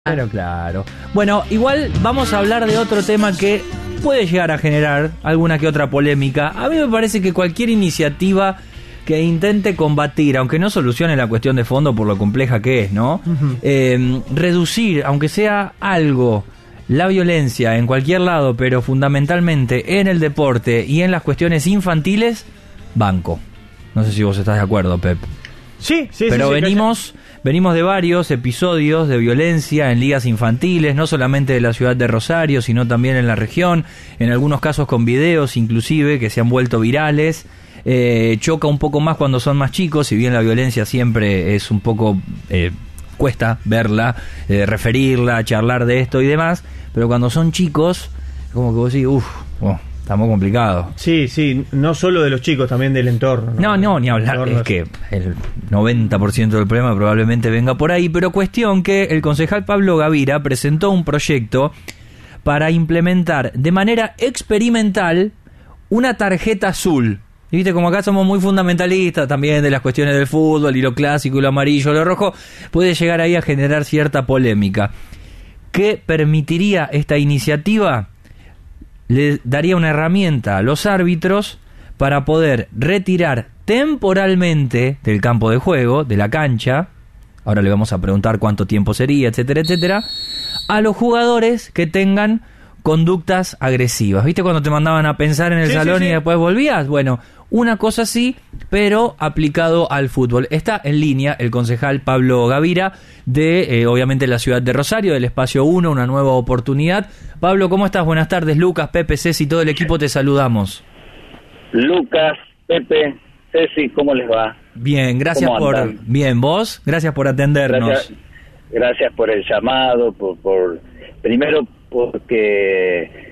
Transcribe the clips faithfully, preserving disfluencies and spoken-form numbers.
Pero claro. Bueno, igual vamos a hablar de otro tema que puede llegar a generar alguna que otra polémica. A mí me parece que cualquier iniciativa que intente combatir, aunque no solucione la cuestión de fondo por lo compleja que es, ¿no? Uh-huh. Eh, reducir, aunque sea algo, la violencia en cualquier lado, pero fundamentalmente en el deporte y en las cuestiones infantiles, banco. No sé si vos estás de acuerdo, Pep. Sí, sí, pero sí, sí, venimos... Venimos de varios episodios de violencia en ligas infantiles, no solamente de la ciudad de Rosario, sino también en la región, en algunos casos con videos inclusive que se han vuelto virales. Eh, choca un poco más cuando son más chicos, si bien la violencia siempre es un poco... Eh, cuesta verla, eh, referirla, charlar de esto y demás, pero cuando son chicos, como que vos decís, uff, oh, está muy complicado. Sí, sí, no solo de los chicos, también del entorno. No, no, no ni hablar, es que el noventa por ciento del problema probablemente venga por ahí, pero cuestión que el concejal Pablo Gavira presentó un proyecto para implementar de manera experimental una tarjeta azul. Y viste, como acá somos muy fundamentalistas también de las cuestiones del fútbol y lo clásico y lo amarillo, lo rojo, puede llegar ahí a generar cierta polémica. ¿Qué permitiría esta iniciativa? Le daría una herramienta a los árbitros para poder retirar temporalmente del campo de juego, de la cancha, ahora le vamos a preguntar cuánto tiempo sería, etcétera, etcétera, a los jugadores que tengan conductas agresivas. ¿Viste cuando te mandaban a pensar en el sí, salón sí, sí. y después volvías? Bueno, una cosa así, pero aplicado al fútbol. Está en línea el concejal Pablo Gavira de, eh, obviamente, la ciudad de Rosario, del Espacio uno, una nueva oportunidad. Pablo, ¿cómo estás? Buenas tardes. Lucas, Pepe, Ceci, todo el equipo te saludamos. Lucas, Pepe, Ceci, ¿cómo les va? Bien, gracias por... Bien, ¿vos? Gracias por atendernos. Gracias, gracias por el llamado, por, por primero porque...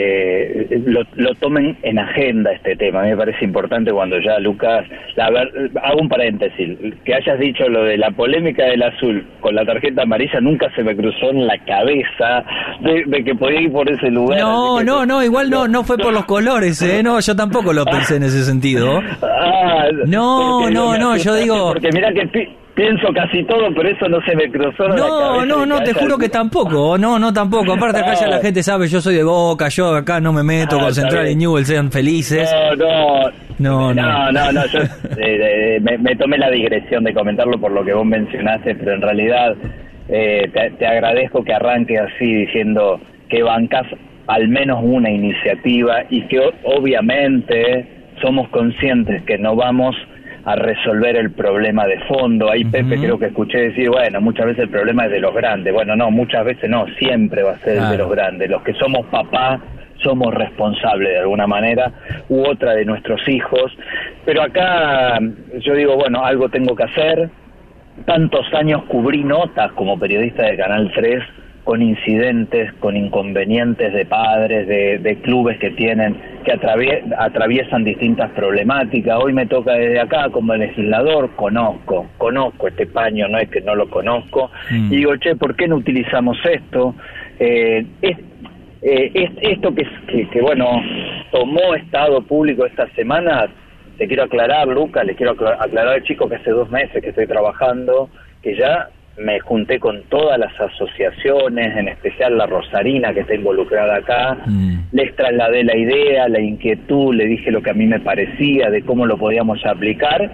Eh, lo, lo tomen en agenda este tema. A mí me parece importante cuando ya Lucas, la ver, hago un paréntesis, que hayas dicho lo de la polémica del azul con la tarjeta amarilla, nunca se me cruzó en la cabeza de, de que podía ir por ese lugar. No, que, no, no, igual no, no fue por los colores, ¿eh? No, yo tampoco lo pensé en ese sentido. Ah, no, no, no, yo digo... Porque mira que... Pi- Pienso casi todo, pero eso no se me cruzó en no, la cabeza. No, no, no, te juro que tampoco, no, no tampoco. Aparte acá ya la gente sabe, yo soy de Boca, yo acá no me meto ah, con Central y Newell's, sean felices. No, no, no, no, no, no, no yo eh, eh, me, me tomé la digresión de comentarlo por lo que vos mencionaste, pero en realidad eh, te, te agradezco que arranques así diciendo que bancás al menos una iniciativa y que obviamente somos conscientes que no vamos a resolver el problema de fondo. Ahí, uh-huh. Pepe, creo que escuché decir, bueno, muchas veces el problema es de los grandes. Bueno, no, muchas veces no, siempre va a ser claro. el de los grandes. Los que somos papá somos responsables de alguna manera, u otra de nuestros hijos. Pero acá yo digo, bueno, algo tengo que hacer. Tantos años cubrí notas como periodista de Canal tres con incidentes, con inconvenientes de padres, de, de clubes que tienen, que atravie, atraviesan distintas problemáticas. Hoy me toca desde acá, como legislador, conozco, conozco este paño, no es que no lo conozco, mm. y digo, che, ¿por qué no utilizamos esto? Eh, es, eh, es, esto que, que, que, bueno, tomó Estado Público esta semana, te quiero aclarar, Lucas, le quiero aclarar al chico que hace dos meses que estoy trabajando, que ya... me junté con todas las asociaciones, en especial la Rosarina que está involucrada acá, mm. les trasladé la idea, la inquietud, le dije lo que a mí me parecía, de cómo lo podíamos aplicar,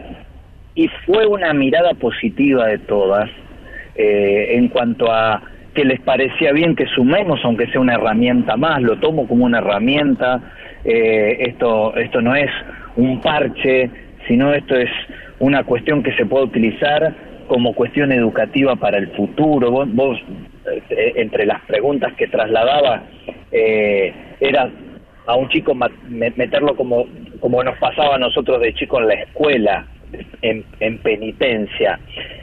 y fue una mirada positiva de todas, eh, en cuanto a que les parecía bien que sumemos, aunque sea una herramienta más, lo tomo como una herramienta, eh, esto, esto no es un parche, sino esto es una cuestión que se puede utilizar como cuestión educativa para el futuro. Vos, vos eh, entre las preguntas que trasladaba, eh, era a un chico ma- meterlo como, como nos pasaba a nosotros de chico en la escuela, en, en penitencia.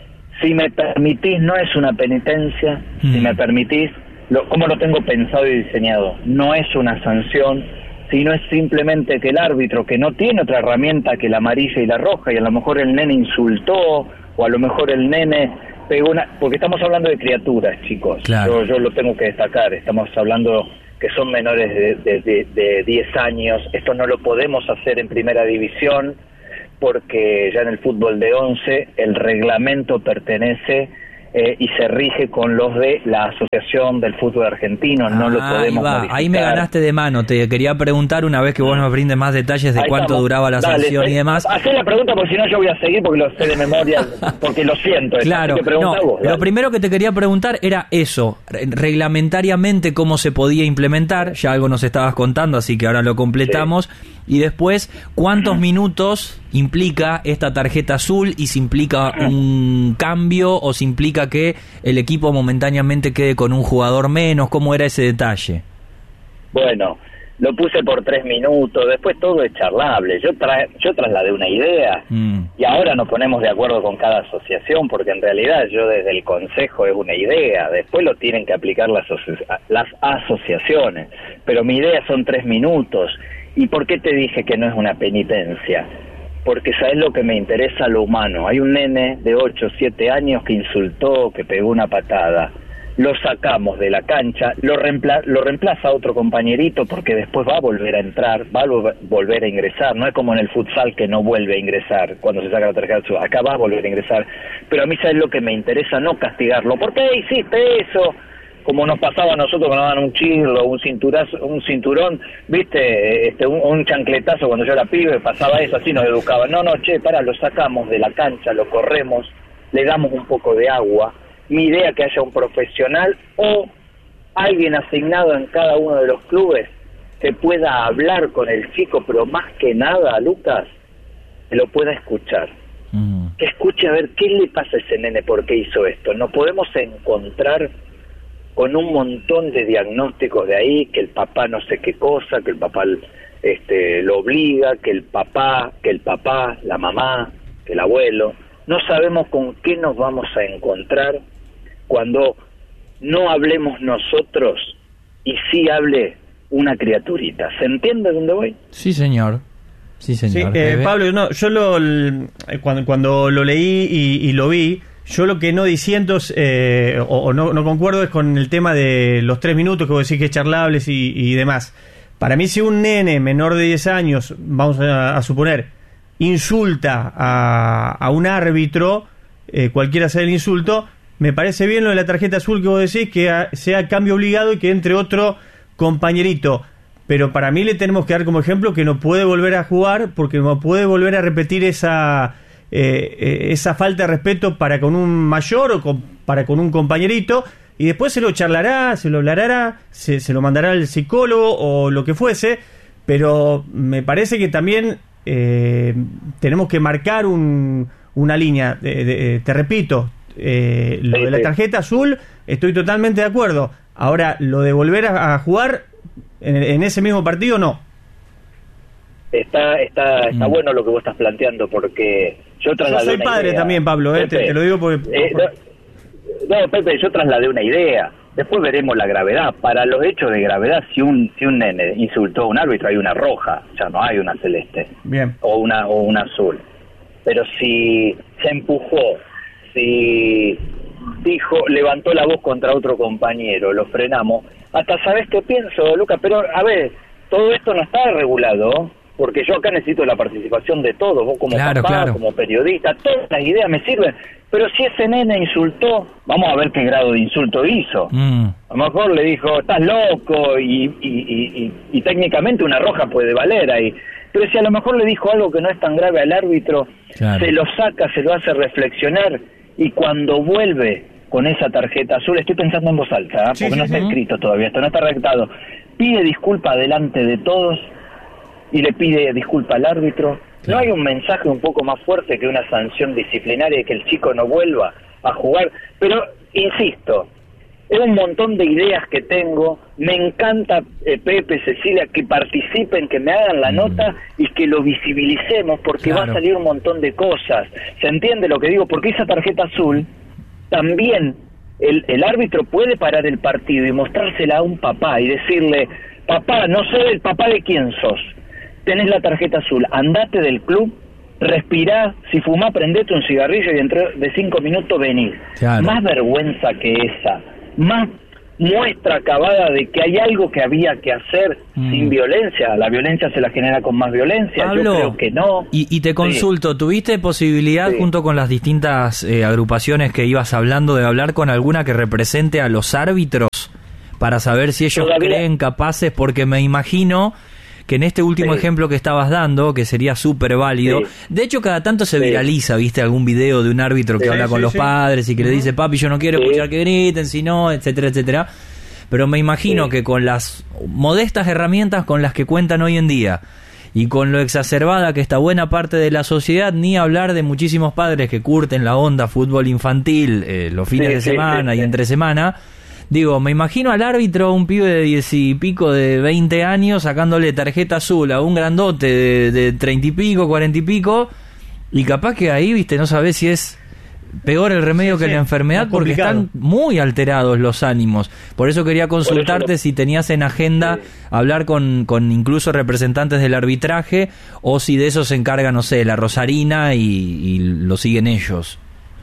Si me permitís, no es una penitencia, mm. si me permitís, lo, como lo tengo pensado y diseñado, no es una sanción, sino es simplemente que el árbitro, que no tiene otra herramienta que la amarilla y la roja, y a lo mejor el nene insultó, o a lo mejor el nene pegó una... Porque estamos hablando de criaturas, chicos. Claro. Yo, yo lo tengo que destacar. Estamos hablando que son menores de, de, de, de diez años. Esto no lo podemos hacer en primera división porque ya en el fútbol de once el reglamento pertenece eh, y se rige con los de la Asociación del Fútbol Argentino, no lo Ah, podemos ahí va. modificar. Ahí me ganaste de mano. Te quería preguntar, una vez que vos nos brindes más detalles de Ahí cuánto estamos. duraba la Dale, sanción eh, y demás. Hacé la pregunta porque si no yo voy a seguir porque lo sé de memoria, porque lo siento. Claro, Así que pregunta no, vos, lo dale. primero que te quería preguntar era eso, re- reglamentariamente cómo se podía implementar, ya algo nos estabas contando, así que ahora lo completamos, y después, ¿cuántos minutos implica esta tarjeta azul y si implica un cambio o si implica que el equipo momentáneamente quede con un jugador menos? ¿Cómo era ese detalle? Bueno, lo puse por tres minutos, después todo es charlable. Yo tra yo trasladé una idea Mm. y ahora nos ponemos de acuerdo con cada asociación, porque en realidad yo desde el consejo es una idea, después lo tienen que aplicar las, asoci las asociaciones, pero mi idea son tres minutos. ¿Y por qué te dije que no es una penitencia? Porque sabes lo que me interesa, lo humano. Hay un nene de ocho, siete años que insultó, que pegó una patada. Lo sacamos de la cancha, lo, reempla lo reemplaza otro compañerito porque después va a volver a entrar, va a volver a ingresar. No es como en el futsal que no vuelve a ingresar cuando se saca la tarjeta azul. Acá va a volver a ingresar. Pero a mí sabes lo que me interesa, no castigarlo. ¿Por qué hiciste eso? Como nos pasaba a nosotros cuando nos daban un chirlo, un cinturazo, un cinturón, viste, este, un, un chancletazo cuando yo era pibe, pasaba eso, así nos educaban. No, no, che, para, lo sacamos de la cancha, lo corremos, le damos un poco de agua. Mi idea es que haya un profesional o alguien asignado en cada uno de los clubes que pueda hablar con el chico, pero más que nada, Lucas, que lo pueda escuchar. Mm. Que escuche a ver qué le pasa a ese nene, por qué hizo esto. Nos podemos encontrar con un montón de diagnósticos de ahí, que el papá no sé qué cosa, que el papá este, lo obliga, que el papá, que el papá, la mamá, que el abuelo. No sabemos con qué nos vamos a encontrar cuando no hablemos nosotros y sí hable una criaturita. ¿Se entiende dónde voy? Sí, señor. Sí, señor. Sí, eh, Pablo, no, yo lo, cuando, cuando lo leí y, y lo vi, yo lo que no diciendo eh, o, o no, no concuerdo es con el tema de los tres minutos que vos decís que es charlables y, y demás. Para mí, si un nene menor de diez años, vamos a, a suponer, insulta a, a un árbitro, eh, cualquiera sea el insulto, me parece bien lo de la tarjeta azul que vos decís, que a, sea cambio obligado y que entre otro compañerito. Pero para mí le tenemos que dar como ejemplo que no puede volver a jugar porque no puede volver a repetir esa... Eh, esa falta de respeto para con un mayor o con, para con un compañerito, y después se lo charlará, se lo hablará, se, se lo mandará al psicólogo o lo que fuese, pero me parece que también eh, tenemos que marcar un, una línea, de, de, te repito, eh, lo de la tarjeta azul, estoy totalmente de acuerdo. Ahora, lo de volver a, a jugar en, en ese mismo partido, no. Está está está mm. bueno lo que vos estás planteando, porque yo trasladé yo soy una padre idea. también, Pablo, eh, te, te lo digo porque... Eh, no, no, Pepe, yo trasladé una idea. Después veremos la gravedad. Para los hechos de gravedad, si un si un nene insultó a un árbitro, hay una roja, ya no hay una celeste. Bien. O una, o una azul. Pero si se empujó, si dijo, levantó la voz contra otro compañero, lo frenamos. Hasta sabés qué pienso, Lucas, pero a ver, todo esto no está regulado, porque yo acá necesito la participación de todos, vos como claro, papá, claro. como periodista, todas las ideas me sirven, pero si ese nene insultó, vamos a ver qué grado de insulto hizo. Mm. A lo mejor le dijo, estás loco, y, y, y, y, y técnicamente una roja puede valer ahí, pero si a lo mejor le dijo algo que no es tan grave al árbitro, claro. Se lo saca, se lo hace reflexionar, y cuando vuelve con esa tarjeta azul, estoy pensando en voz alta, ¿eh? Sí, porque sí, no sí. está escrito todavía, esto no está redactado, pide disculpa delante de todos, y le pide disculpa al árbitro. ¿No hay un mensaje un poco más fuerte que una sanción disciplinaria de que el chico no vuelva a jugar? Pero, insisto, es un montón de ideas que tengo. Me encanta, eh, Pepe, Cecilia, que participen, que me hagan la mm. nota y que lo visibilicemos, porque claro. va a salir un montón de cosas. ¿Se entiende lo que digo? Porque esa tarjeta azul, también el, el árbitro puede parar el partido y mostrársela a un papá y decirle, papá, no sé el papá de quién sos, tenés la tarjeta azul, andate del club, respirá, si fumá, prendete un cigarrillo y dentro de cinco minutos venís. Claro. Más vergüenza que esa, más muestra acabada de que hay algo que había que hacer mm. sin violencia. La violencia se la genera con más violencia. Pablo, yo creo que no. Y, y te consulto, sí. ¿tuviste posibilidad, sí. junto con las distintas eh, agrupaciones que ibas hablando, de hablar con alguna que represente a los árbitros para saber si ellos Todavía. creen capaces? Porque me imagino que en este último sí. ejemplo que estabas dando, que sería súper válido, sí. de hecho cada tanto se sí. viraliza, ¿viste? Algún video de un árbitro que sí, habla con sí, los sí. padres y que uh-huh. le dice, papi, yo no quiero sí. escuchar que griten, si no, etcétera, etcétera. Pero me imagino sí. que con las modestas herramientas con las que cuentan hoy en día y con lo exacerbada que está buena parte de la sociedad, ni hablar de muchísimos padres que curten la onda fútbol infantil eh, los fines sí, de semana sí, sí, y entre semana. Digo, me imagino al árbitro, un pibe de diez y pico, de veinte años, sacándole tarjeta azul a un grandote de, de treinta y pico, cuarenta y pico, y capaz que ahí, viste, no sabés si es peor el remedio sí, que sí, la enfermedad, porque están muy alterados los ánimos. Por eso quería consultarte eso lo... si tenías en agenda sí. hablar con, con incluso representantes del arbitraje, o si de eso se encarga, no sé, la Rosarina y, y lo siguen ellos.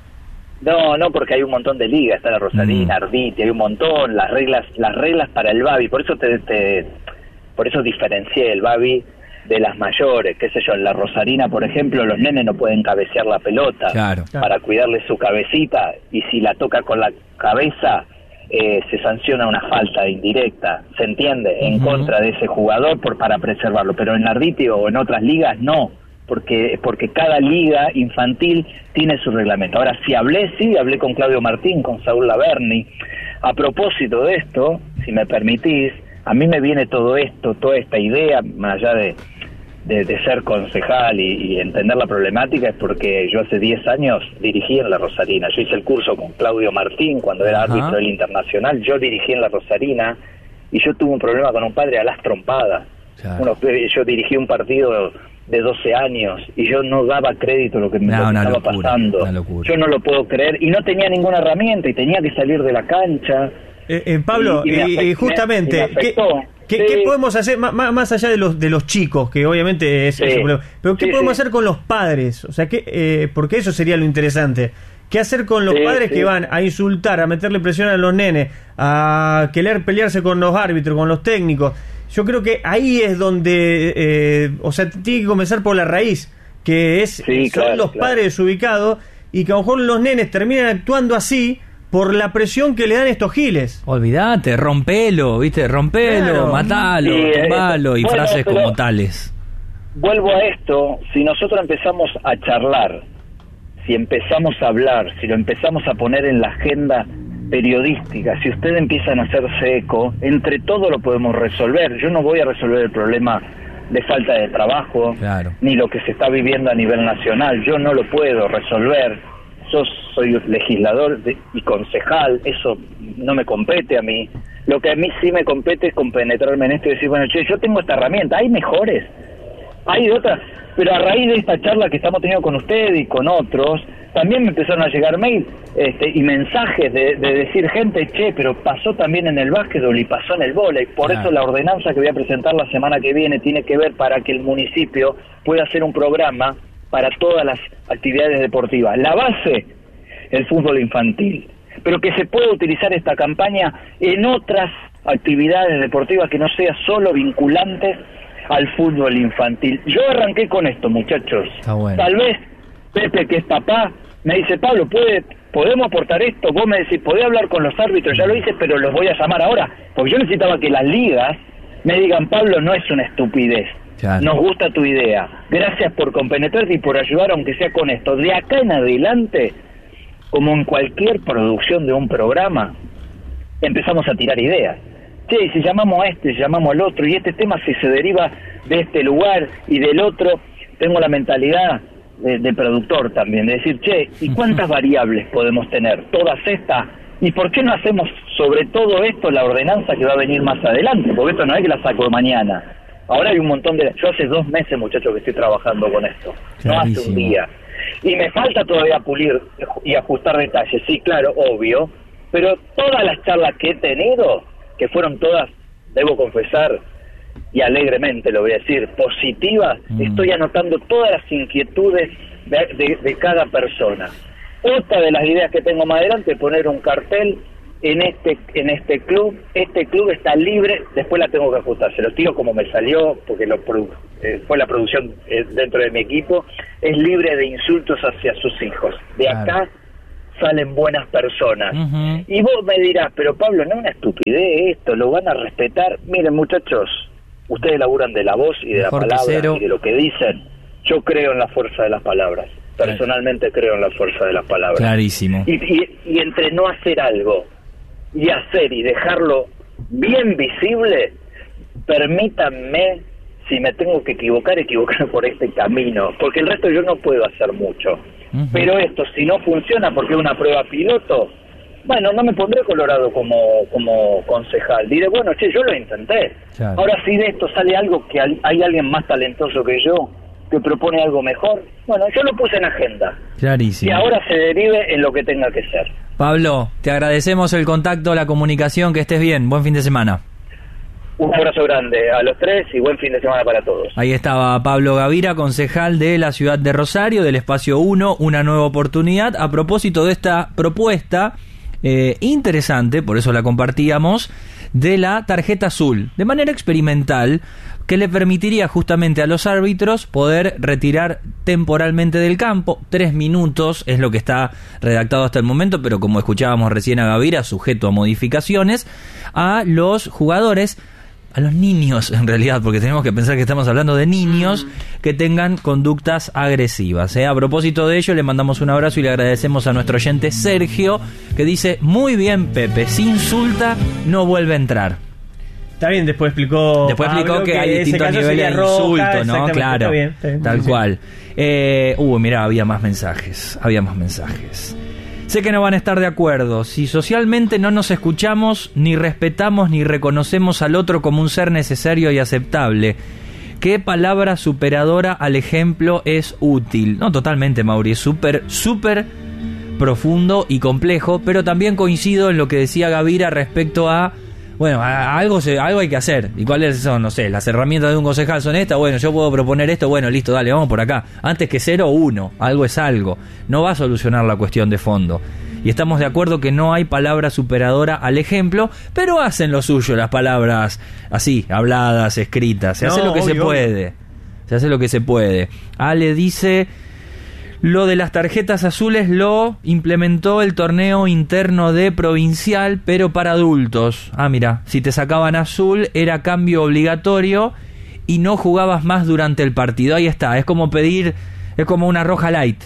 No, no, porque hay un montón de ligas, está la Rosarina, mm. Arditi, hay un montón, las reglas, las reglas para el Babi, por eso te, te por eso diferencié el Babi de las mayores, qué sé yo, en la Rosarina, por ejemplo, los nenes no pueden cabecear la pelota claro, para claro. cuidarle su cabecita, y si la toca con la cabeza eh, se sanciona una falta indirecta, ¿se entiende? Uh-huh. En contra de ese jugador por para preservarlo, pero en Arditi o en otras ligas no. Porque, porque cada liga infantil tiene su reglamento. Ahora, si hablé, sí, hablé con Claudio Martín, con Saúl Laverni. A propósito de esto, si me permitís, a mí me viene todo esto, toda esta idea, más allá de, de, de ser concejal y, y entender la problemática, es porque yo hace diez años dirigí en la Rosarina. Yo hice el curso con Claudio Martín cuando era Ajá. árbitro del Internacional. Yo dirigí en la Rosarina y yo tuve un problema con un padre a las trompadas. Claro. Uno, yo dirigí un partido de doce años y yo no daba crédito a lo que me no, estaba locura, pasando. Yo no lo puedo creer y no tenía ninguna herramienta y tenía que salir de la cancha. Eh, eh, Pablo, y, y, afect, y justamente, me, me ¿qué, ¿qué, sí. ¿qué podemos hacer más, más allá de los de los chicos, que obviamente es, sí. es un problema, pero qué sí, podemos sí. hacer con los padres? O sea, ¿qué, eh, porque eso sería lo interesante. ¿Qué hacer con los sí, padres sí. que van a insultar, a meterle presión a los nenes, a querer pelearse con los árbitros, con los técnicos? Yo creo que ahí es donde, eh, o sea, tiene que comenzar por la raíz, que es sí, son claro, los claro. padres desubicados, y que a lo mejor los nenes terminan actuando así por la presión que le dan estos giles. Olvídate, rompelo, ¿viste? Rompelo, claro. matalo, sí, tumbalo, y bueno, frases como tales. Vuelvo a esto, si nosotros empezamos a charlar, si empezamos a hablar, si lo empezamos a poner en la agenda periodística, si ustedes empiezan a hacerse eco, entre todos lo podemos resolver. Yo no voy a resolver el problema de falta de trabajo, claro. ni lo que se está viviendo a nivel nacional, yo no lo puedo resolver. Yo soy legislador de, y concejal, eso no me compete a mí. Lo que a mí sí me compete es compenetrarme en esto y decir, bueno, che, yo tengo esta herramienta, hay mejores, hay otras, pero a raíz de esta charla que estamos teniendo con ustedes y con otros, también me empezaron a llegar mail este, y mensajes de, de decir gente, che, pero pasó también en el básquetbol y pasó en el vóley. Por claro. eso la ordenanza que voy a presentar la semana que viene tiene que ver para que el municipio pueda hacer un programa para todas las actividades deportivas. La base, el fútbol infantil, pero que se pueda utilizar esta campaña en otras actividades deportivas que no sea solo vinculantes al fútbol infantil. Yo arranqué con esto, muchachos. Está bueno. Tal vez Pepe, que es papá, me dice, Pablo, ¿puede, ¿podemos aportar esto? Vos me decís, ¿podés hablar con los árbitros? Ya lo hice, pero los voy a llamar ahora, porque yo necesitaba que las ligas me digan, Pablo, no es una estupidez. Claro. Nos gusta tu idea. Gracias por compenetrarte y por ayudar, aunque sea con esto. De acá en adelante, como en cualquier producción de un programa, empezamos a tirar ideas. Che, si llamamos a este, si llamamos al otro, y este tema si se deriva de este lugar y del otro, tengo la mentalidad de, de productor también, de decir, che, ¿y cuántas variables podemos tener? Todas estas. ¿Y por qué no hacemos sobre todo esto la ordenanza que va a venir más adelante? Porque esto no es que la saco mañana. Ahora hay un montón de... Yo hace dos meses, muchachos, que estoy trabajando con esto. Clarísimo. No hace un día. Y me falta todavía pulir y ajustar detalles. Sí, claro, obvio. Pero todas las charlas que he tenido, que fueron todas, debo confesar, y alegremente lo voy a decir, positivas, mm. estoy anotando todas las inquietudes de, de, de cada persona. Otra de las ideas que tengo más adelante es poner un cartel en este en este club, este club está libre, después la tengo que ajustar, se los tiro como me salió, porque lo produ- eh, fue la producción eh, dentro de mi equipo, es libre de insultos hacia sus hijos. De claro. acá salen buenas personas. Uh-huh. Y vos me dirás, pero Pablo, no es una estupidez esto, lo van a respetar. Miren, muchachos, ustedes laburan de la voz y de Mejor la palabra cero. y de lo que dicen. Yo creo en la fuerza de las palabras. Personalmente creo en la fuerza de las palabras. Clarísimo. Y, y, y entre no hacer algo y hacer y dejarlo bien visible, permítanme, si me tengo que equivocar, equivocar por este camino, porque el resto yo no puedo hacer mucho. Uh-huh. Pero esto, si no funciona porque es una prueba piloto, bueno, no me pondré colorado como como concejal. Diré, bueno, che, yo lo intenté. Claro. Ahora, si de esto sale algo que hay alguien más talentoso que yo, que propone algo mejor, bueno, yo lo puse en agenda. Clarísimo. Y ahora se derive en lo que tenga que ser. Pablo, te agradecemos el contacto, la comunicación, que estés bien. Buen fin de semana. Un abrazo grande a los tres y buen fin de semana para todos. Ahí estaba Pablo Gavira, concejal de la ciudad de Rosario, del Espacio uno, una nueva oportunidad, a propósito de esta propuesta eh, interesante, por eso la compartíamos, de la tarjeta azul, de manera experimental, que le permitiría justamente a los árbitros poder retirar temporalmente del campo. Tres minutos es lo que está redactado hasta el momento, pero como escuchábamos recién a Gavira, sujeto a modificaciones, a los jugadores, a los niños en realidad, porque tenemos que pensar que estamos hablando de niños que tengan conductas agresivas, ¿eh? A propósito de ello, le mandamos un abrazo y le agradecemos a nuestro oyente Sergio, que dice, muy bien Pepe, si insulta no vuelve a entrar. Está bien, después explicó Después Pablo explicó que, que hay distintos niveles de roja, insulto, ¿no? Claro, está bien, está bien, tal sí, cual. Eh, uh, mirá, había más mensajes, había más mensajes. Sé que no van a estar de acuerdo. Si socialmente no nos escuchamos, ni respetamos, ni reconocemos al otro como un ser necesario y aceptable, ¿qué palabra superadora al ejemplo es útil? No, totalmente, Mauri, es súper, súper profundo y complejo, pero también coincido en lo que decía Gavira respecto a, bueno, a, a algo, se, algo hay que hacer. ¿Y cuáles son? No sé, las herramientas de un concejal son estas. Bueno, yo puedo proponer esto. Bueno, listo, dale, vamos por acá. Antes que cero, uno. Algo es algo. No va a solucionar la cuestión de fondo. Y estamos de acuerdo que no hay palabra superadora al ejemplo, pero hacen lo suyo las palabras así, habladas, escritas. Se no, hace lo que obvio, se puede. obvio. Se hace lo que se puede. Ale dice... Lo de las tarjetas azules lo implementó el torneo interno de provincial, pero para adultos. Ah, mira, si te sacaban azul era cambio obligatorio y no jugabas más durante el partido. Ahí está, es como pedir, es como una roja light.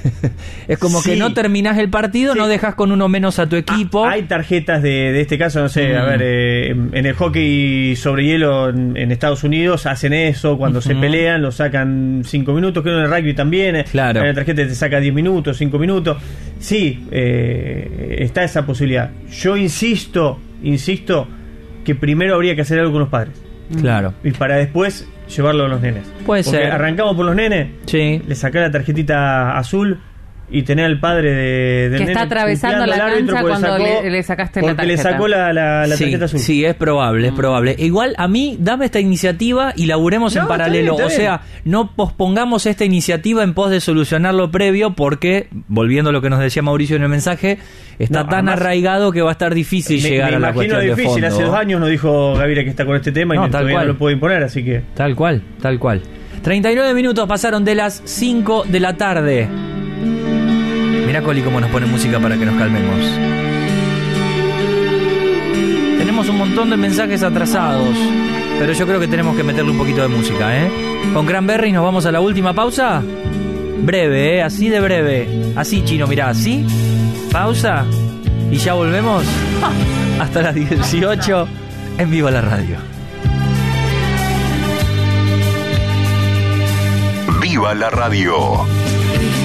Es como sí. que no terminás el partido, sí. no dejas con uno menos a tu equipo. Ah, hay tarjetas de, de este caso, no sé, mm. a ver, eh, en el hockey sobre hielo en, en Estados Unidos hacen eso, cuando uh-huh. se pelean lo sacan cinco minutos, creo en el rugby también, claro. Hay una tarjeta que te saca diez minutos, cinco minutos. Sí, eh, está esa posibilidad. Yo insisto, insisto que primero habría que hacer algo con los padres. Claro. Y para después llevarlo a los nenes. Puede Porque ser. Arrancamos por los nenes, sí. le sacá la tarjetita azul y tener al padre de, del que nene está atravesando la cancha cuando sacó, le, le sacaste la tarjeta. Porque le sacó la, la, la sí, tarjeta azul. Sí, es probable, es probable. Igual a mí, dame esta iniciativa y laburemos no, en paralelo. Está bien, está o sea, no pospongamos esta iniciativa en pos de solucionar lo previo, porque, volviendo a lo que nos decía Mauricio en el mensaje, está no, tan además, arraigado que va a estar difícil me, llegar me a la cuestión difícil. de fondo. Hace dos años nos dijo Gavira que está con este tema no, y todavía no lo puede imponer, así que... Tal cual, tal cual. treinta y nueve minutos pasaron de las cinco de la tarde. Mirá, Coli, cómo nos pone música para que nos calmemos. Tenemos un montón de mensajes atrasados, pero yo creo que tenemos que meterle un poquito de música, ¿eh? Con Cranberry nos vamos a la última pausa. Breve, ¿eh? Así de breve. Así, Chino, mirá, así. Pausa. Y ya volvemos hasta las dieciocho en Viva la Radio. Viva la Radio.